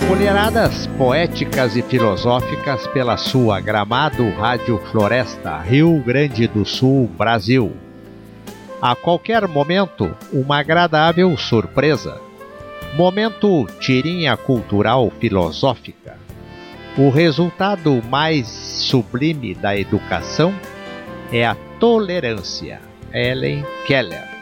Folheiradas poéticas e filosóficas pela sua Gramado Rádio Floresta, Rio Grande do Sul, Brasil. A qualquer momento, uma agradável surpresa. Momento tirinha cultural filosófica. O resultado mais sublime da educação é a tolerância. Helen Keller.